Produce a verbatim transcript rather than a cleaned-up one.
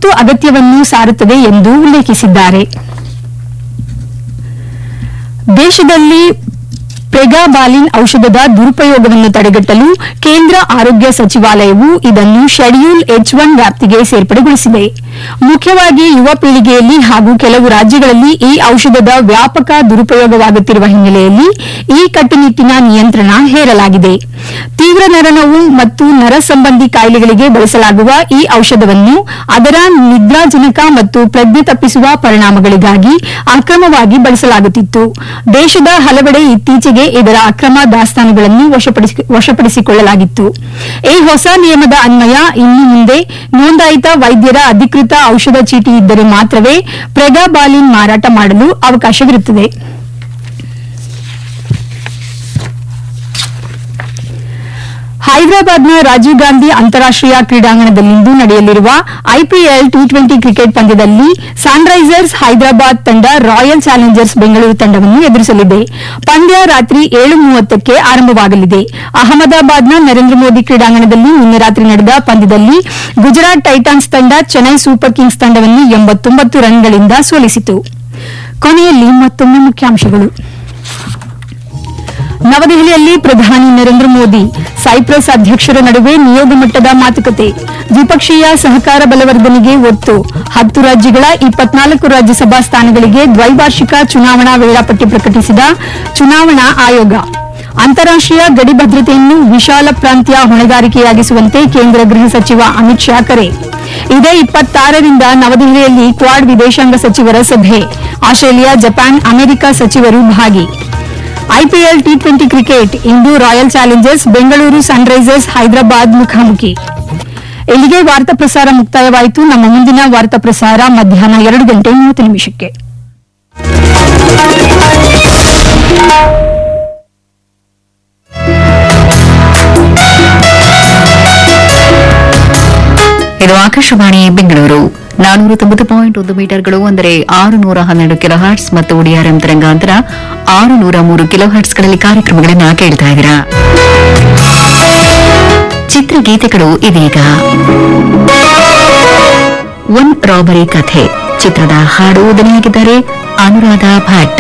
ತುರ್ತು ಅಗತ್ಯವನ್ನು ಸಾರುತ್ತದೆ ಎಂದು ಉಲ್ಲೇಖಿಸಿದ್ದಾರೆ. ದೇಶದಲ್ಲಿ ಪ್ರೆಗಾಬಾಲಿನ್ ಔಷಧದ ದುರುಪಯೋಗವನ್ನು ತಡೆಗಟ್ಟಲು ಕೇಂದ್ರ ಆರೋಗ್ಯ ಸಚಿವಾಲಯವು ಇದನ್ನು ಶೆಡ್ಯೂಲ್ ಎಚ್ ಒನ್ ವ್ಯಾಪ್ತಿಗೆ ಸೇರ್ಪಡೆಗೊಳಿಸಿದೆ. ಮುಖ್ಯವಾಗಿ ಯುವ ಪೀಳಿಗೆಯಲ್ಲಿ ಹಾಗೂ ಕೆಲವು ರಾಜ್ಯಗಳಲ್ಲಿ ಈ ಔಷಧದ ವ್ಯಾಪಕ ದುರುಪಯೋಗವಾಗುತ್ತಿರುವ ಹಿನ್ನೆಲೆಯಲ್ಲಿ ಈ ಕಟ್ಟುನಿಟ್ಟಿನ ನಿಯಂತ್ರಣ ಹೇರಲಾಗಿದೆ. ತೀವ್ರ ನರನೋವು ಮತ್ತು ನರ ಸಂಬಂಧಿ ಕಾಯಿಲೆಗಳಿಗೆ ಬಳಸಲಾಗುವ ಈ ಔಷಧವನ್ನು ಅದರ ನಿದ್ರಾಜನಕ ಮತ್ತು ಪ್ರಜ್ಞೆ ತಪ್ಪಿಸುವ ಪರಿಣಾಮಗಳಿಗಾಗಿ ಅಕ್ರಮವಾಗಿ ಬಳಸಲಾಗುತ್ತಿತ್ತು. ದೇಶದ ಹಲವೆಡೆ ಇತ್ತೀಚೆಗೆ ಇದರ ಅಕ್ರಮ ದಾಸ್ತಾನುಗಳನ್ನು ವಶಪಡಿಸಿಕೊಳ್ಳಲಾಗಿತ್ತು. ಈ ಹೊಸ ನಿಯಮದ ಅನ್ವಯ ಇನ್ನು ಮುಂದೆ ನೋಂದಾಯಿತ ವೈದ್ಯರ ಅಧಿಕೃತ ಔಷಧ ಚೀಟಿ ಇದ್ದರೆ ಮಾತ್ರವೇ ಪ್ರೆಗಾಬಾಲಿನ್ ಮಾರಾಟ ಮಾಡಲು ಅವಕಾಶವಿರುತ್ತದೆ. ಹೈದರಾಬಾದ್ನ ರಾಜೀವ್ ಗಾಂಧಿ ಅಂತಾರಾಷ್ಟೀಯ ಕ್ರೀಡಾಂಗಣದಲ್ಲಿಂದು ನಡೆಯಲಿರುವ ಐಪಿಎಲ್ ಟಿ ಟ್ವೆಂಟಿ ಕ್ರಿಕೆಟ್ ಪಂದ್ಯದಲ್ಲಿ ಸನ್ರೈಸರ್ಸ್ ಹೈದರಾಬಾದ್ ತಂಡ ರಾಯಲ್ ಚಾಲೆಂಜರ್ಸ್ ಬೆಂಗಳೂರು ತಂಡವನ್ನು ಎದುರಿಸಲಿದೆ. ಪಂದ್ಯ ರಾತ್ರಿ ಏಳು ಮೂವತ್ತಕ್ಕೆ ಆರಂಭವಾಗಲಿದೆ. ಅಹಮದಾಬಾದ್ನ ನರೇಂದ್ರ ಮೋದಿ ಕ್ರೀಡಾಂಗಣದಲ್ಲಿ ನಿನ್ನೆ ರಾತ್ರಿ ನಡೆದ ಪಂದ್ಯದಲ್ಲಿ ಗುಜರಾತ್ ಟೈಟಾನ್ಸ್ ತಂಡ ಚೆನ್ನೈ ಸೂಪರ್ ಕಿಂಗ್ಸ್ ತಂಡವನ್ನು ಎಂಬತ್ತೊಂಬತ್ತು ರನ್ಗಳಿಂದ ಸೋಲಿಸಿತು. ಕೊನೆಯಲ್ಲಿ ಮತ್ತೊಮ್ಮೆ ಮುಖ್ಯಾಂಶಗಳು. ನವದೆಹಲಿಯಲ್ಲಿ ಪ್ರಧಾನಿ ನರೇಂದ್ರ ಮೋದಿ ಸೈಪ್ರಸ್ ಅಧ್ಯಕ್ಷರ ನಡುವೆ ನಿಯೋಗ ಮಟ್ಟದ ಮಾತುಕತೆ. ದ್ವಿಪಕ್ಷೀಯ ಸಹಕಾರ ಬಲವರ್ಧನೆಗೆ ಒತ್ತು. ಹತ್ತು ರಾಜ್ಯಗಳ ಇಪ್ಪತ್ನಾಲ್ಕು ರಾಜ್ಯಸಭಾ ಸ್ಥಾನಗಳಿಗೆ ದ್ವೈವಾರ್ಷಿಕ ಚುನಾವಣಾ ವೇಳಾಪಟ್ಟಿ ಪ್ರಕಟಿಸಿದ ಚುನಾವಣಾ ಆಯೋಗ. ಅಂತಾರಾಷ್ಟೀಯ ಗಡಿ ಭದ್ರತೆಯನ್ನು ವಿಶಾಲ ಪ್ರಾಂತ್ಯ ಹೊಣೆಗಾರಿಕೆಯಾಗಿಸುವಂತೆ ಕೇಂದ್ರ ಗೃಹ ಸಚಿವ ಅಮಿತ್ ಶಾ ಕರೆ. ಇದೇ ಇಪ್ಪತ್ತಾರರಿಂದ ನವದೆಹಲಿಯಲ್ಲಿ ಕ್ವಾಡ್ ವಿದೇಶಾಂಗ ಸಚಿವರ ಸಭೆ. ಆಸ್ಟ್ರೇಲಿಯಾ, ಜಪಾನ್, ಅಮೆರಿಕ ಸಚಿವರು ಭಾಗಿ. ಐಪಿಎಲ್ ಟಿ ಟ್ವೆಂಟಿ ಕ್ರಿಕೆಟ್ ಇಂದು royal Challengers Bengaluru Sunrisers Hyderabad ಮುಖಾಮುಖಿ. ಇಲ್ಲಿಗೆ ವಾರ್ತಾ ಪ್ರಸಾರ ಮುಕ್ತಾಯವಾಯಿತು. ನಮ್ಮ ಮುಂದಿನ ವಾರ್ತಾ ಪ್ರಸಾರ ಮಧ್ಯಾಹ್ನ ಎರಡು ಗಂಟೆ ಮೂವತ್ತು ನಿಮಿಷಕ್ಕೆ. ಇದು ಆಕಾಶವಾಣಿ ಬೆಂಗಳೂರು ನಾನೂರ ತೊಂಬತ್ತು ಪಾಯಿಂಟ್ ಒಂದು ಮೀಟರ್ಗಳು ಅಂದರೆ ಆರುನೂರ ಹನ್ನೆರಡು ಕಿಲೋ ಹರ್ಟ್ಸ್ ಮತ್ತು ಡಿಆರ್ಎಂ ತರಂಗಾಂತರ ಆರುನೂರ ಮೂರು ಕಿಲೋ ಹರ್ಟ್ಸ್ಗಳಲ್ಲಿ ಕಾರ್ಯಕ್ರಮಗಳನ್ನು ಕೇಳ್ತಾ ಇದ್ದೀರಾ. ಚಿತ್ರಗೀತೆಗಳು ಇದೀಗ. ಒನ್ ರಾಬರಿ ಕಥೆ ಚಿತ್ರದ ಹಾಡು ದನಿಯಾಗಿದ್ದಾರೆ ಅನುರಾಧ ಭಟ್.